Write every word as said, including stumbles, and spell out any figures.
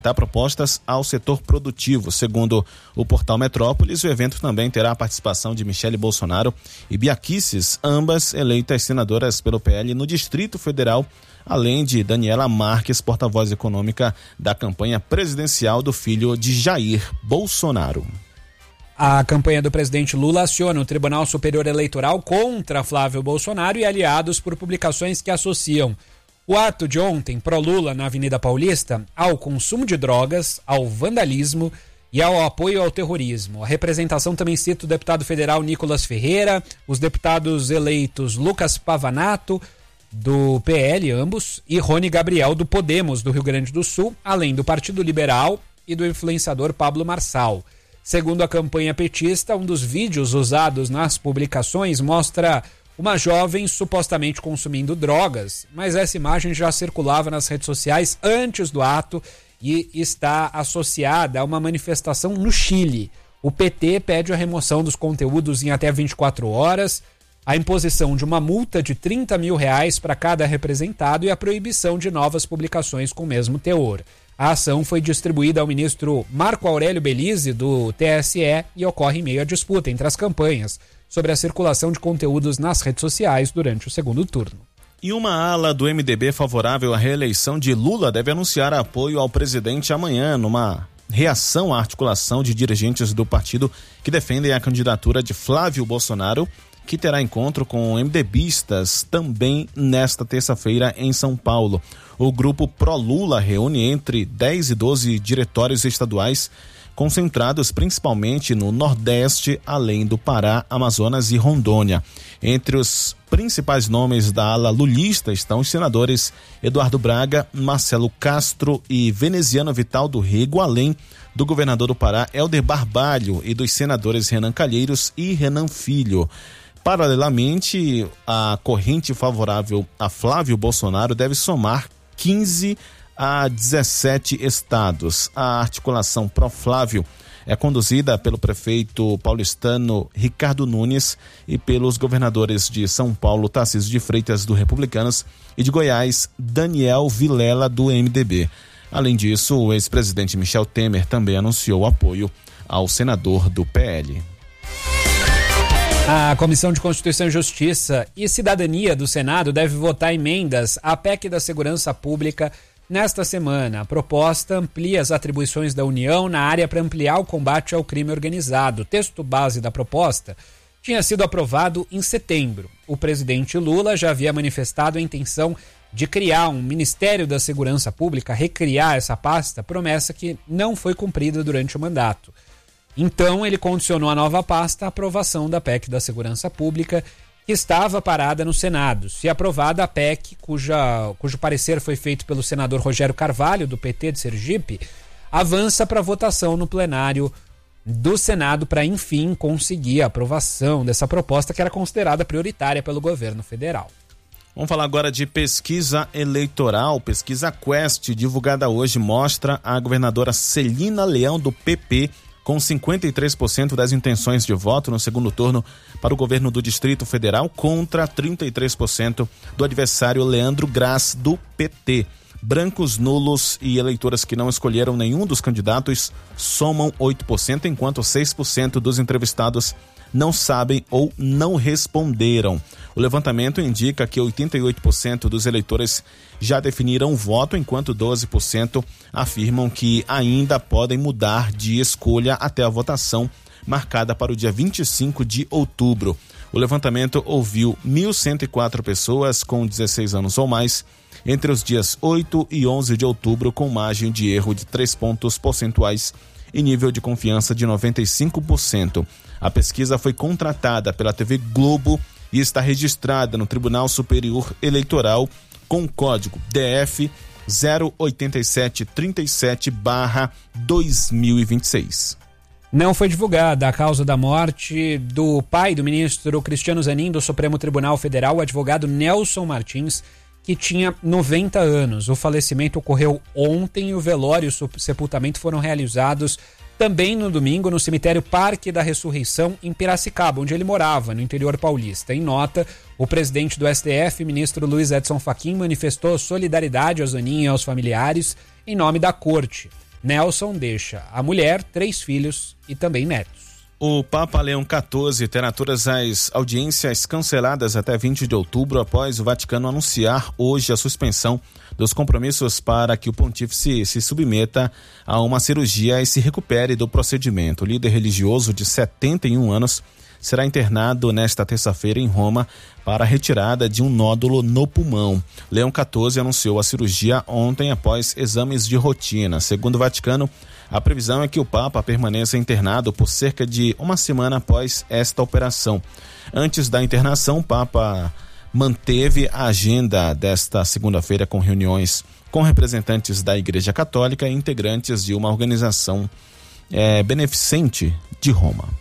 propostas ao setor produtivo. Segundo o portal Metrópolis, o evento também terá a participação de Michele Bolsonaro e Bia Kicis, ambas eleitas senadoras pelo P L no Distrito Federal, além de Daniela Marques, porta-voz econômica da campanha presidencial do filho de Jair Bolsonaro. A campanha do presidente Lula aciona o Tribunal Superior Eleitoral contra Flávio Bolsonaro e aliados por publicações que associam o ato de ontem, pró-Lula, na Avenida Paulista, ao consumo de drogas, ao vandalismo e ao apoio ao terrorismo. A representação também cita o deputado federal Nicolas Ferreira, os deputados eleitos Lucas Pavanato, do P L, ambos, e Rony Gabriel, do Podemos, do Rio Grande do Sul, além do Partido Liberal e do influenciador Pablo Marçal. Segundo a campanha petista, um dos vídeos usados nas publicações mostra uma jovem supostamente consumindo drogas, mas essa imagem já circulava nas redes sociais antes do ato e está associada a uma manifestação no Chile. O P T pede a remoção dos conteúdos em até vinte e quatro horas, a imposição de uma multa de trinta mil reais para cada representado e a proibição de novas publicações com o mesmo teor. A ação foi distribuída ao ministro Marco Aurélio Belize, do T S E, e ocorre em meio à disputa entre as campanhas sobre a circulação de conteúdos nas redes sociais durante o segundo turno. E uma ala do M D B favorável à reeleição de Lula deve anunciar apoio ao presidente amanhã, numa reação à articulação de dirigentes do partido que defendem a candidatura de Flávio Bolsonaro, que terá encontro com MDBistas também nesta terça-feira em São Paulo. O grupo Pró-Lula reúne entre dez e doze diretórios estaduais, concentrados principalmente no Nordeste, além do Pará, Amazonas e Rondônia. Entre os principais nomes da ala lulista estão os senadores Eduardo Braga, Marcelo Castro e Veneziano Vital do Rego, além do governador do Pará, Helder Barbalho, e dos senadores Renan Calheiros e Renan Filho. Paralelamente, a corrente favorável a Flávio Bolsonaro deve somar quinze a dezessete estados. A articulação pró-Flávio é conduzida pelo prefeito paulistano Ricardo Nunes e pelos governadores de São Paulo, Tarcísio de Freitas, do Republicanos, e de Goiás, Daniel Vilela, do M D B. Além disso, o ex-presidente Michel Temer também anunciou apoio ao senador do P L. A Comissão de Constituição e Justiça e Cidadania do Senado deve votar emendas à P E C da Segurança Pública nesta semana. A proposta amplia as atribuições da União na área para ampliar o combate ao crime organizado. O texto base da proposta tinha sido aprovado em setembro. O presidente Lula já havia manifestado a intenção de criar um Ministério da Segurança Pública, recriar essa pasta, promessa que não foi cumprida durante o mandato. Então, ele condicionou a nova pasta à aprovação da P E C da Segurança Pública, que estava parada no Senado. Se aprovada, a P E C, cuja, cujo parecer foi feito pelo senador Rogério Carvalho, do P T de Sergipe, avança para votação no plenário do Senado para, enfim, conseguir a aprovação dessa proposta que era considerada prioritária pelo governo federal. Vamos falar agora de pesquisa eleitoral. Pesquisa Quest, divulgada hoje, mostra a governadora Celina Leão, do P P, com cinquenta e três por cento das intenções de voto no segundo turno para o governo do Distrito Federal, contra trinta e três por cento do adversário Leandro Graz, do P T. Brancos, nulos e eleitores que não escolheram nenhum dos candidatos somam oito por cento, enquanto seis por cento dos entrevistados não sabem ou não responderam. O levantamento indica que oitenta e oito por cento dos eleitores já definiram o voto, enquanto doze por cento afirmam que ainda podem mudar de escolha até a votação marcada para o dia vinte e cinco de outubro. O levantamento ouviu mil cento e quatro pessoas com dezesseis anos ou mais entre os dias oito e onze de outubro, com margem de erro de três pontos percentuais e nível de confiança de noventa e cinco por cento. A pesquisa foi contratada pela T V Globo e está registrada no Tribunal Superior Eleitoral com o código D F zero oito sete três sete barra dois mil e vinte e seis. Não foi divulgada a causa da morte do pai do ministro Cristiano Zanin do Supremo Tribunal Federal, o advogado Nelson Martins, que tinha noventa anos. O falecimento ocorreu ontem e o velório e o sepultamento foram realizados também no domingo no cemitério Parque da Ressurreição, em Piracicaba, onde ele morava, no interior paulista. Em nota, o presidente do S T F, ministro Luiz Edson Fachin, manifestou solidariedade ao Zanin e aos familiares em nome da corte. Nelson deixa a mulher, três filhos e também netos. O Papa Leão quatorze terá todas as audiências canceladas até vinte de outubro, após o Vaticano anunciar hoje a suspensão dos compromissos para que o pontífice se submeta a uma cirurgia e se recupere do procedimento. O líder religioso de setenta e um anos será internado nesta terça-feira em Roma para a retirada de um nódulo no pulmão. Leão quatorze anunciou a cirurgia ontem após exames de rotina. Segundo o Vaticano, a previsão é que o Papa permaneça internado por cerca de uma semana após esta operação. Antes da internação, o Papa manteve a agenda desta segunda-feira com reuniões com representantes da Igreja Católica e integrantes de uma organização é, beneficente de Roma.